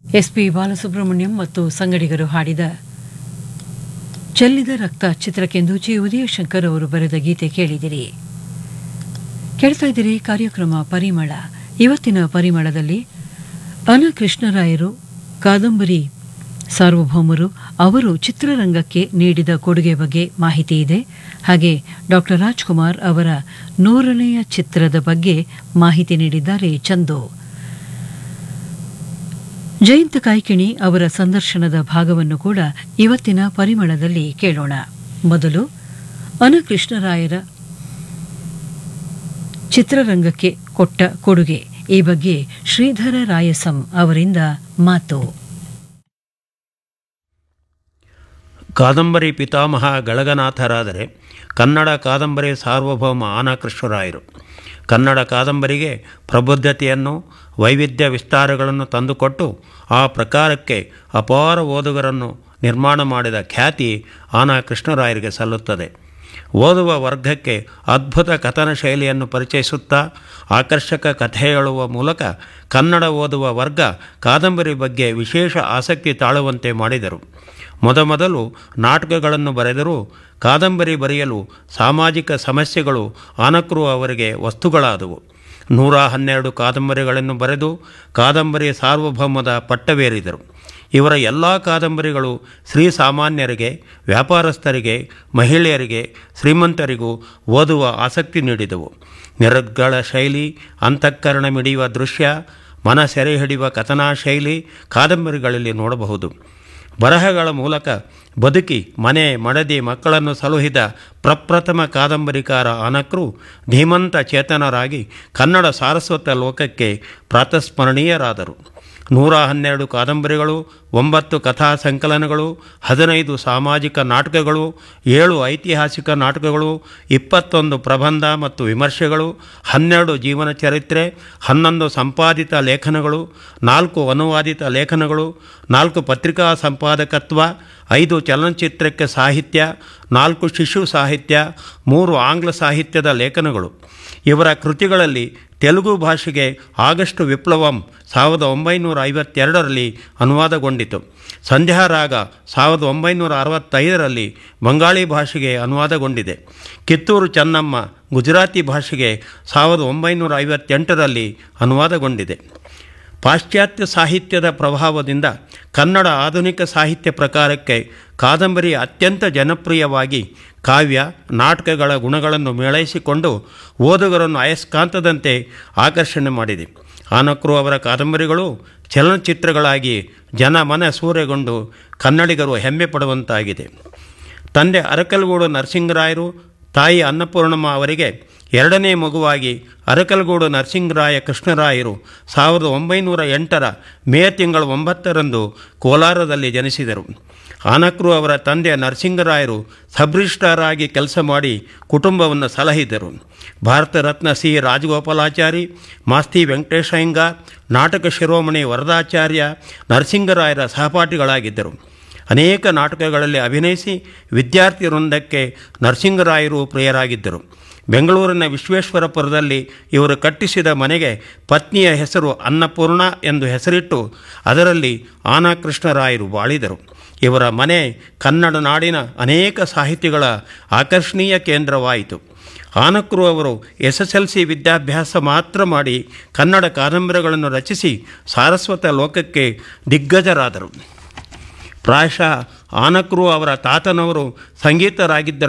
SP Balasubrahmanyam ಮತ್ತು ಸಂಗಡಿಗರು ಹಾಡಿದ ಚೆಲ್ಲಿದ ರಕ್ತ ಚಿತ್ರಕ್ಕೆಂದು ಜಿ ಉದಯಶಂಕರ್ ಅವರು ಬರೆದ ಗೀತೆ ಕೇಳಿದಿರಿ. ಕೇಳ್ತಾ ಇದ್ದೀರಿ ಕಾರ್ಯಕ್ರಮ ಪರಿಮಳ. ಇವತ್ತಿನ ಪರಿಮಳದಲ್ಲಿ ಅನ ಕೃಷ್ಣರಾಯರು ಕಾದಂಬರಿ ಸಾರ್ವಭೌಮರು ಅವರು ಚಿತ್ರರಂಗಕ್ಕೆ ನೀಡಿದ ಕೊಡುಗೆ ಬಗ್ಗೆ ಮಾಹಿತಿ ಇದೆ. ಹಾಗೆ ಡಾಕ್ಟರ್ ರಾಜ್ಕುಮಾರ್ ಅವರ 100ನೆಯ ಚಿತ್ರದ ಬಗ್ಗೆ ಮಾಹಿತಿ ನೀಡಿದ್ದಾರೆ ಚಂದು. ಜಯಂತ್ ಕಾಯ್ಕಿಣಿ ಅವರ ಸಂದರ್ಶನದ ಭಾಗವನ್ನು ಕೂಡ ಇವತ್ತಿನ ಪರಿಮಳದಲ್ಲಿ ಕೇಳೋಣ. ಮೊದಲು ಅನ ಕೃಷ್ಣರಾಯರ ಚಿತ್ರರಂಗಕ್ಕೆ ಕೊಟ್ಟ ಕೊಡುಗೆ ಈ ಬಗ್ಗೆ ಶ್ರೀಧರ ರಾಯಸಂ ಅವರಿಂದ ಮಾತು. ಕಾದಂಬರಿ ಪಿತಾಮಹ ಗಳಗನಾಥರಾದರೆ ಕನ್ನಡ ಕಾದಂಬರಿ ಸಾರ್ವಭೌಮ ಆನ ಕೃಷ್ಣರಾಯರು. ಕನ್ನಡ ಕಾದಂಬರಿಗೆ ಪ್ರಬುದ್ಧತೆಯನ್ನು ವೈವಿಧ್ಯ ವಿಸ್ತಾರಗಳನ್ನು ತಂದುಕೊಟ್ಟು ಆ ಪ್ರಕಾರಕ್ಕೆ ಅಪಾರ ಓದುಗರನ್ನು ನಿರ್ಮಾಣ ಮಾಡಿದ ಖ್ಯಾತಿ ಆನ ಕೃಷ್ಣರಾಯರಿಗೆ ಸಲ್ಲುತ್ತದೆ. ಓದುವ ವರ್ಗಕ್ಕೆ ಅದ್ಭುತ ಕಥನ ಶೈಲಿಯನ್ನು ಪರಿಚಯಿಸುತ್ತಾ ಆಕರ್ಷಕ ಕಥೆ ಹೇಳುವ ಮೂಲಕ ಕನ್ನಡ ಓದುವ ವರ್ಗ ಕಾದಂಬರಿ ಬಗ್ಗೆ ವಿಶೇಷ ಆಸಕ್ತಿ ತಾಳುವಂತೆ ಮಾಡಿದರು. ಮೊದಮೊದಲು ನಾಟಕಗಳನ್ನು ಬರೆದರೂ ಕಾದಂಬರಿ ಬರೆಯಲು ಸಾಮಾಜಿಕ ಸಮಸ್ಯೆಗಳು ಆನಕರು ಅವರಿಗೆ ವಸ್ತುಗಳಾದವು. 112 ಕಾದಂಬರಿಗಳನ್ನು ಬರೆದು ಕಾದಂಬರಿ ಸಾರ್ವಭೌಮದ ಪಟ್ಟವೇರಿದರು. ಇವರ ಎಲ್ಲ ಕಾದಂಬರಿಗಳು ಶ್ರೀಸಾಮಾನ್ಯರಿಗೆ, ವ್ಯಾಪಾರಸ್ಥರಿಗೆ, ಮಹಿಳೆಯರಿಗೆ, ಶ್ರೀಮಂತರಿಗೂ ಓದುವ ಆಸಕ್ತಿ ನೀಡಿದವು. ನಿರರ್ಗಳ ಶೈಲಿ, ಅಂತಃಕರಣ ಮಿಡಿಯುವ ದೃಶ್ಯ, ಮನ ಸೆರೆ ಹಿಡಿಯುವ ಕಥನಾ ಶೈಲಿ ಕಾದಂಬರಿಗಳಲ್ಲಿ ನೋಡಬಹುದು. ಬರಹಗಳ ಮೂಲಕ ಬದುಕಿ ಮನೆ ಮಡದಿ ಮಕ್ಕಳನ್ನು ಸಲುಹಿದ ಪ್ರಪ್ರಥಮ ಕಾದಂಬರಿಕಾರ ಆನಕರು ಧೀಮಂತ ಚೇತನರಾಗಿ ಕನ್ನಡ ಸಾರಸ್ವತ ಲೋಕಕ್ಕೆ ಪ್ರಾತಸ್ಮರಣೀಯರಾದರು. 112 ಕಾದಂಬರಿಗಳು, 9 ಕಥಾ ಸಂಕಲನಗಳು, 15 ಸಾಮಾಜಿಕ ನಾಟಕಗಳು, 7 ಐತಿಹಾಸಿಕ ನಾಟಕಗಳು, 21 ಪ್ರಬಂಧ ಮತ್ತು ವಿಮರ್ಶೆಗಳು, 12 ಜೀವನ ಚರಿತ್ರೆ, 11 ಸಂಪಾದಿತ ಲೇಖನಗಳು, 4 ಅನುವಾದಿತ ಲೇಖನಗಳು, 4 ಪತ್ರಿಕಾ ಸಂಪಾದಕತ್ವ, 5 ಚಲನಚಿತ್ರಕ್ಕೆ ಸಾಹಿತ್ಯ, 4 ಶಿಶು ಸಾಹಿತ್ಯ, 3 ಆಂಗ್ಲ ಸಾಹಿತ್ಯದ ಲೇಖನಗಳು. ಇವರ ಕೃತಿಗಳಲ್ಲಿ ತೆಲುಗು ಭಾಷೆಗೆ ಆಗಸ್ಟ್ ವಿಪ್ಲವಂ 1952ರಲ್ಲಿ ಅನುವಾದಗೊಂಡಿತು. ಸಂಧ್ಯಾರಾಗ 1965ರಲ್ಲಿ ಬಂಗಾಳಿ ಭಾಷೆಗೆ ಅನುವಾದಗೊಂಡಿದೆ. ಕಿತ್ತೂರು ಚೆನ್ನಮ್ಮ ಗುಜರಾತಿ ಭಾಷೆಗೆ 1958ರಲ್ಲಿ ಅನುವಾದಗೊಂಡಿದೆ. ಪಾಶ್ಚಾತ್ಯ ಸಾಹಿತ್ಯದ ಪ್ರಭಾವದಿಂದ ಕನ್ನಡ ಆಧುನಿಕ ಸಾಹಿತ್ಯ ಪ್ರಕಾರಕ್ಕೆ ಕಾದಂಬರಿ ಅತ್ಯಂತ ಜನಪ್ರಿಯವಾಗಿ ಕಾವ್ಯ ನಾಟಕಗಳ ಗುಣಗಳನ್ನು ಮೇಳೈಸಿಕೊಂಡು ಓದುಗರನ್ನು ಅಯಸ್ಕಾಂತದಂತೆ ಆಕರ್ಷಣೆ ಮಾಡಿದೆ. ಆನಕರು ಅವರ ಕಾದಂಬರಿಗಳು ಚಲನಚಿತ್ರಗಳಾಗಿ ಜನಮನ ಸೂರೆಗೊಂಡು ಕನ್ನಡಿಗರು ಹೆಮ್ಮೆ ಪಡುವಂತಾಗಿದೆ. ತಂದೆ ಅರಕಲಗೂಡು ನರಸಿಂಗರಾಯರು, ತಾಯಿ ಅನ್ನಪೂರ್ಣಮ್ಮ ಅವರಿಗೆ 2ನೇ ಮಗುವಾಗಿ ಅರಕಲಗೂಡು ನರಸಿಂಗರಾಯ ಕೃಷ್ಣರಾಯರು 1908ರ ಮೇ ತಿಂಗಳ 9ರಂದು ಕೋಲಾರದಲ್ಲಿ ಜನಿಸಿದರು. ಆನಕರು ಅವರ ತಂದೆ ನರಸಿಂಗರಾಯರು ಸಬ್ರಿಜಿಸ್ಟ್ರಾರಾಗಿ ಕೆಲಸ ಮಾಡಿ ಕುಟುಂಬವನ್ನು ಸಲಹಿದರು. ಭಾರತ ರತ್ನ ಸಿ ರಾಜಗೋಪಾಲಾಚಾರಿ, ಮಾಸ್ತಿ ವೆಂಕಟೇಶಯ್ಯಂಗಾರ್, ನಾಟಕ ಶಿರೋಮಣಿ ವರದಾಚಾರ್ಯ ನರಸಿಂಗರಾಯರ ಸಹಪಾಠಿಗಳಾಗಿದ್ದರು. ಅನೇಕ ನಾಟಕಗಳಲ್ಲಿ ಅಭಿನಯಿಸಿ ವಿದ್ಯಾರ್ಥಿ ವೃಂದಕ್ಕೆ ನರಸಿಂಗರಾಯರು ಪ್ರಿಯರಾಗಿದ್ದರು. ಬೆಂಗಳೂರಿನ ವಿಶ್ವೇಶ್ವರಪುರದಲ್ಲಿ ಇವರು ಕಟ್ಟಿಸಿದ ಮನೆಗೆ ಪತ್ನಿಯ ಹೆಸರು ಅನ್ನಪೂರ್ಣ ಎಂದು ಹೆಸರಿಟ್ಟು ಅದರಲ್ಲಿ ಆನ ಕೃಷ್ಣರಾಯರು ಬಾಳಿದರು. ಇವರ ಮನೆ ಕನ್ನಡ ನಾಡಿನ ಅನೇಕ ಸಾಹಿತಿಗಳ ಆಕರ್ಷಣೀಯ ಕೇಂದ್ರವಾಯಿತು. ಆನಕರು ಅವರು SSLC ವಿದ್ಯಾಭ್ಯಾಸ ಮಾತ್ರ ಮಾಡಿ ಕನ್ನಡ ಕಾದಂಬರಿಗಳನ್ನು ರಚಿಸಿ ಸಾರಸ್ವತ ಲೋಕಕ್ಕೆ ದಿಗ್ಗಜರಾದರು. ಪ್ರಾಯಶಃ ಆನಕರು ಅವರ ತಾತನವರು ಸಂಗೀತರಾಗಿದ್ದ